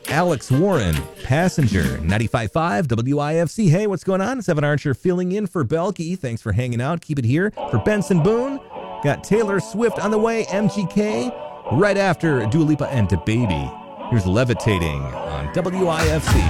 Alex Warren, Passenger, 95.5 WIFC. Hey, what's going on? It's Evan Archer filling in for Belky. Thanks for hanging out. Keep it here. For Benson Boone, got Taylor Swift on the way, MGK. Right after Dua Lipa and DaBaby. Here's Levitating on WIFC.